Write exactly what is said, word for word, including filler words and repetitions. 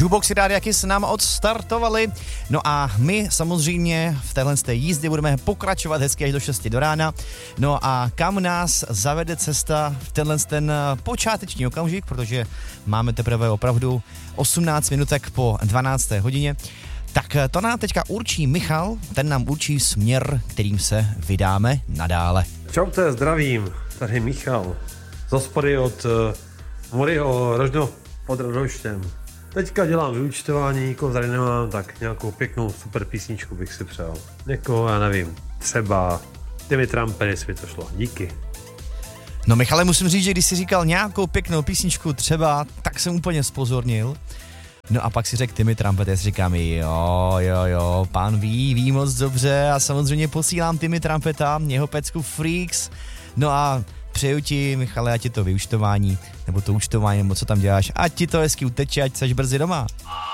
Jukeboxy Rádia Kiss nám odstartovali. No a my samozřejmě v téhle té jízdě budeme pokračovat hezky až do šesti do rána. No a kam nás zavede cesta v tenhle ten počáteční okamžik, protože máme teprve opravdu osmnáct minutek po dvanácté hodině. Tak to nám teďka určí Michal, ten nám určí směr, kterým se vydáme nadále. Čaute, zdravím, tady Michal z hospody od uh, Moryho Rožno pod Radoštěm. Teďka dělám vyúčtování, nikoho tady nemám, tak nějakou pěknou super písničku bych si přál. Někoho, já nevím, třeba Timmy Trumpet, jestli to šlo. Díky. No Michale, musím říct, že když jsi říkal nějakou pěknou písničku třeba, tak jsem úplně zpozornil. No a pak si řekl Timmy Trumpet, já si říkám, jo, jo, jo, pán ví, ví moc dobře a samozřejmě posílám Timmy Trumpeta, jeho pecku Freaks. No a přeju ti, Michale, ať ti to vyúčtování, nebo to účtování, nebo co tam děláš, ať ti to hezky uteče, ať seš brzy doma.